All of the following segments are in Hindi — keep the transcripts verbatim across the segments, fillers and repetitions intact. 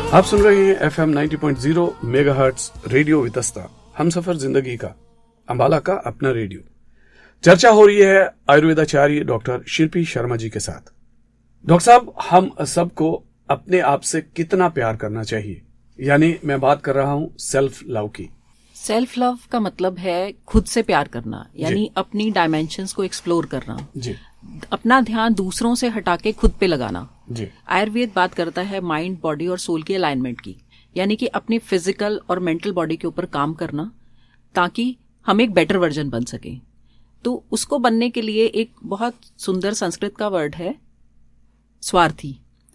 आप सुन रहे हैं F M ninety point zero megahertz radio Vitasta, हम सफर जिंदगी का, अंबाला का अपना रेडियो। चर्चा हो रही है आयुर्वेदाचार्य डॉक्टर शिल्पी शर्मा जी के साथ। डॉक्टर साहब, हम सबको अपने आप से कितना प्यार करना चाहिए, यानी मैं बात कर रहा हूं सेल्फ लव की। सेल्फ लव का मतलब है खुद से प्यार करना, यानी अपनी डायमेंशंस को एक्सप्लोर करना जी। अपना ध्यान दूसरों से हटा के खुद पे लगाना जी। आयुर्वेद बात करता है माइंड, बॉडी और सोल की अलाइनमेंट की, यानी कि अपनी फिजिकल और मेंटल बॉडी के ऊपर काम करना ताकि हम एक बेटर वर्जन बन सके। तो उसको बनने के लिए एक बहुत सुंदर संस्कृत का वर्ड है स्वार्थी,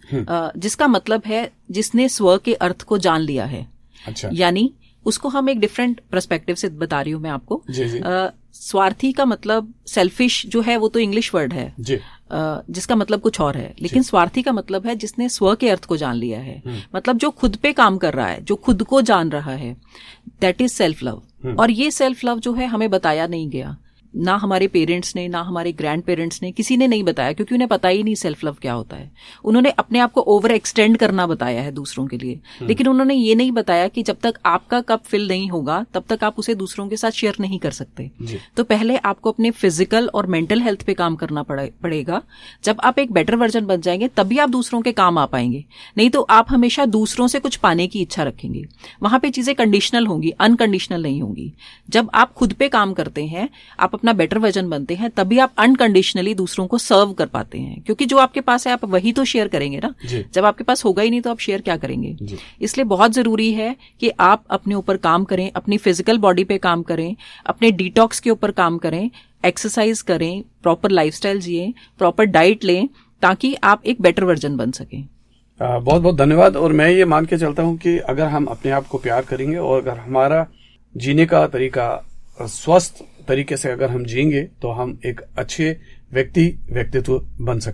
जिसका मतलब है जिसने स्व के अर्थ को जान लिया है। अच्छा। यानी उसको हम एक डिफरेंट पर्सपेक्टिव से बता रही हूं मैं आपको। जी जी। आ, स्वार्थी का मतलब सेल्फिश जो है वो तो इंग्लिश वर्ड है जी। आ, जिसका मतलब कुछ और है, लेकिन स्वार्थी का मतलब है जिसने स्व के अर्थ को जान लिया है, मतलब जो खुद पे काम कर रहा है, जो खुद को जान रहा है, दैट इज सेल्फ लव। और ये सेल्फ लव जो है हमें बताया नहीं गया, ना हमारे पेरेंट्स ने, ना हमारे ग्रैंड पेरेंट्स ने, किसी ने नहीं बताया, क्योंकि उन्हें पता ही नहीं सेल्फ लव क्या होता है। उन्होंने अपने आप को ओवर एक्सटेंड करना बताया है दूसरों के लिए, लेकिन उन्होंने ये नहीं बताया कि जब तक आपका कप फिल नहीं होगा तब तक आप उसे दूसरों के साथ शेयर नहीं कर सकते। तो पहले आपको अपने फिजिकल और मेंटल हेल्थ पे काम करना पड़ेगा। जब आप एक बेटर वर्जन बन जाएंगे तभी आप दूसरों के काम आ पाएंगे, नहीं तो आप हमेशा दूसरों से कुछ पाने की इच्छा रखेंगे। वहां पे चीजें कंडीशनल होंगी, अनकंडीशनल नहीं होंगी। जब आप खुद पे काम करते हैं, आप अपना बेटर वर्जन बनते हैं, तभी आप अनकंडीशनली दूसरों को सर्व कर पाते हैं, क्योंकि जो आपके पास है आप वही तो शेयर करेंगे ना। जब आपके पास होगा ही नहीं तो आप शेयर क्या करेंगे। इसलिए बहुत जरूरी है कि आप अपने ऊपर काम करें, अपनी फिजिकल बॉडी पे काम करें, अपने डिटॉक्स के ऊपर काम करें, एक्सरसाइज करें, प्रॉपर लाइफस्टाइल जिए, प्रॉपर डाइट लें, ताकि आप एक बेटर वर्जन बन सकें। बहुत बहुत धन्यवाद। और मैं ये मान के चलता हूं कि अगर हम अपने आप को प्यार करेंगे और अगर हमारा जीने का तरीका स्वस्थ तरीके से अगर हम जिएंगे तो हम एक अच्छे व्यक्ति व्यक्तित्व बन सकते हैं।